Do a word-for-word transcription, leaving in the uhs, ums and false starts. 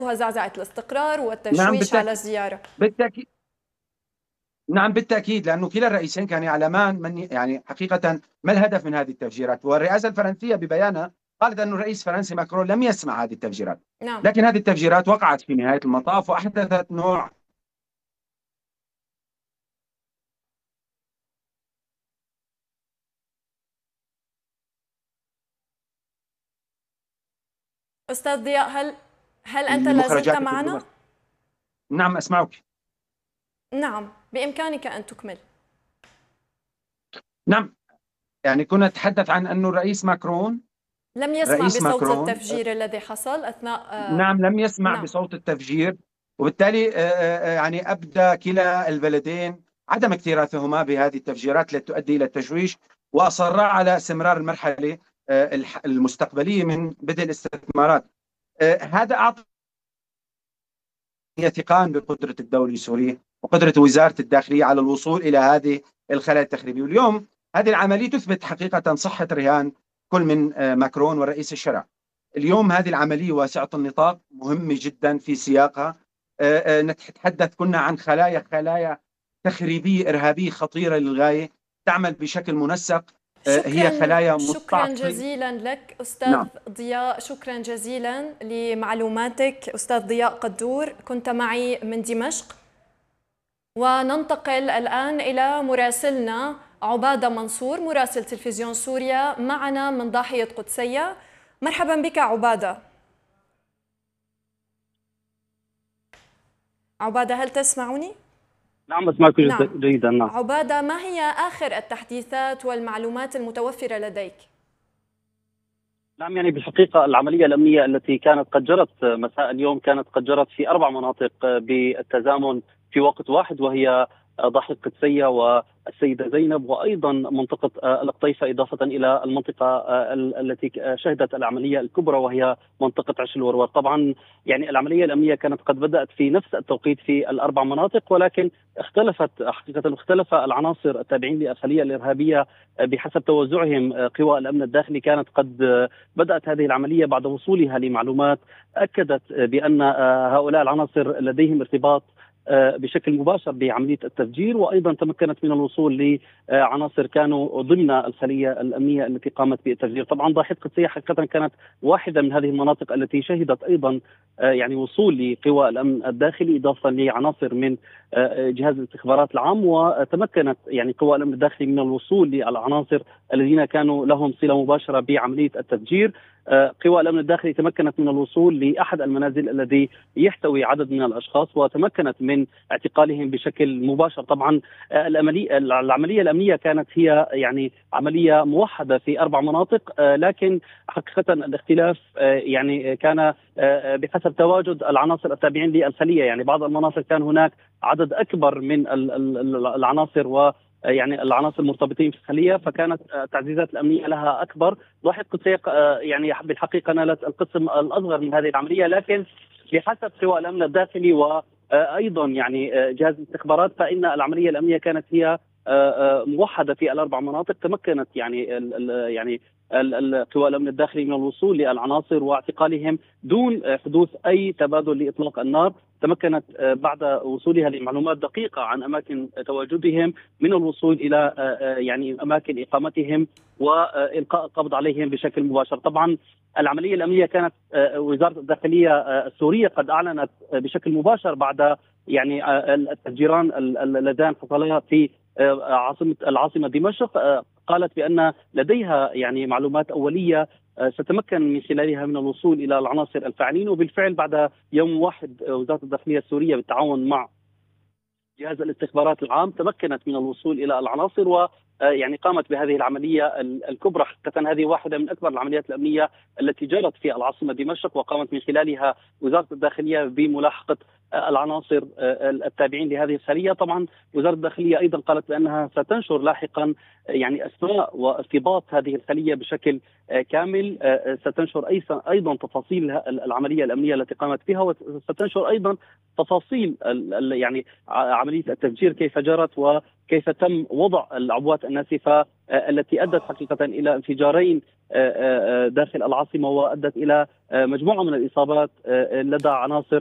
زعزعة الاستقرار نعم والتشويش على بالتأكيد. الزيارة. بالتأكيد. نعم بالتأكيد، لأنه كلا الرئيسين كانوا يعلمان من يعني حقيقة ما الهدف من هذه التفجيرات، والرئاسة الفرنسية ببيانها قالت أن الرئيس الفرنسي ماكرون لم يسمع هذه التفجيرات، نعم. لكن هذه التفجيرات وقعت في نهاية المطاف وأحدثت نوع. أستاذ ضياء، هل هل أنت لازلت المخرجات معنا؟ التدمير. نعم أسمعك. نعم، بإمكانك أن تكمل. نعم، يعني كنا نتحدث عن أن الرئيس ماكرون لم يسمع رئيس بصوت ماكرون التفجير الذي حصل أثناء آه، نعم لم يسمع نعم. بصوت التفجير، وبالتالي آه، آه، يعني أبدى كلا البلدين عدم اكتراثهما بهذه التفجيرات التي تؤدي إلى التشويش، وأصرا على استمرار المرحلة آه، الح- المستقبلية من بدء الاستثمارات. آه، هذا أعطى ثقان بقدرة الدولة السورية وقدرة وزارة الداخلية على الوصول إلى هذه الخلايا التخريبية. واليوم هذه العملية تثبت حقيقة صحة رهان كل من آه، ماكرون والرئيس الشرع. اليوم هذه العملية واسعة النطاق، مهمة جدا في سياقها. آه، آه، نتحدث كنا عن خلايا خلايا تخريبية إرهابية خطيرة للغاية، تعمل بشكل منسق. آه، هي شكرا خلايا شكرا مستعصية. جزيلا لك أستاذ نعم. ضياء، شكرا جزيلا لمعلوماتك أستاذ ضياء قدور، كنت معي من دمشق. وننتقل الآن إلى مراسلنا عبادة منصور مراسل تلفزيون سوريا معنا من ضاحية قدسية. مرحبا بك عبادة. عبادة، هل تسمعني؟ نعم أسمعك نعم. جيدا. نعم عبادة، ما هي آخر التحديثات والمعلومات المتوفرة لديك؟ نعم يعني بالحقيقة العملية الأمنية التي كانت قد جرت مساء اليوم كانت قد جرت في أربع مناطق بالتزامن في وقت واحد، وهي ضاحية قدسية والسيدة زينب وأيضا منطقة القطيفة، إضافة إلى المنطقة التي شهدت العملية الكبرى وهي منطقة عش الورور. طبعا يعني العملية الأمنية كانت قد بدأت في نفس التوقيت في الأربع مناطق، ولكن اختلفت حقيقة اختلف العناصر التابعين للخلية الإرهابية بحسب توزعهم. قوى الأمن الداخلي كانت قد بدأت هذه العملية بعد وصولها لمعلومات أكدت بأن هؤلاء العناصر لديهم ارتباط بشكل مباشر بعملية التفجير، وأيضا تمكنت من الوصول لعناصر كانوا ضمن الخلية الأمنية التي قامت بالتفجير. طبعا ضاحية قدسية حقيقة كانت واحدة من هذه المناطق التي شهدت أيضا يعني وصول لقوى الأمن الداخلي إضافة لعناصر من جهاز الاستخبارات العام، وتمكنت يعني قوى الأمن الداخلي من الوصول للعناصر الذين كانوا لهم صلة مباشرة بعملية التفجير. قوى الأمن الداخلي تمكنت من الوصول لأحد المنازل الذي يحتوي عدد من الأشخاص وتمكنت من اعتقالهم بشكل مباشر. طبعا العملية الأمنية كانت هي يعني عملية موحدة في أربع مناطق، لكن حقيقة الاختلاف يعني كان بحسب تواجد العناصر التابعين للخلية. يعني بعض المناطق كان هناك عدد أكبر من العناصر و يعني العناصر المرتبطين في الخلية، فكانت التعزيزات الأمنية لها أكبر. ضاحية قدسية يعني بالحقيقة نالت القسم الأصغر من هذه العملية، لكن بحسب قوى الأمن الداخلي وأيضا يعني جهاز الاستخبارات فإن العملية الأمنية كانت هي موحدة في الأربع مناطق. تمكنت يعني يعني قوى الأمن الداخلي من الوصول للعناصر واعتقالهم دون حدوث أي تبادل لإطلاق النار. تمكنت بعد وصولها لمعلومات دقيقة عن أماكن تواجدهم من الوصول إلى يعني أماكن إقامتهم وإلقاء القبض عليهم بشكل مباشر. طبعا العملية الأمنية كانت وزارة الداخلية السورية قد أعلنت بشكل مباشر بعد يعني التفجيران اللذان حصلتا في عاصمة العاصمة دمشق، قالت بأن لديها يعني معلومات أولية ستتمكن من خلالها من الوصول إلى العناصر الفاعلين. وبالفعل بعد يوم واحد وزارة الداخلية السورية بالتعاون مع جهاز الاستخبارات العام تمكنت من الوصول إلى العناصر و يعني قامت بهذه العملية الكبرى. حقيقة هذه واحدة من أكبر العمليات الأمنية التي جرت في العاصمة دمشق، وقامت من خلالها وزارة الداخلية بملاحقة العناصر التابعين لهذه الخلية. طبعا وزارة الداخلية أيضا قالت بأنها ستنشر لاحقا يعني أسماء وارتباط هذه الخلية بشكل كامل، ستنشر أيضا تفاصيل العملية الأمنية التي قامت بها، وستنشر أيضا تفاصيل يعني عملية التفجير كيف جرت وكيف تم وضع العبوات الناسفة التي أدت حقيقة إلى انفجارين داخل العاصمة وأدت إلى مجموعة من الإصابات لدى عناصر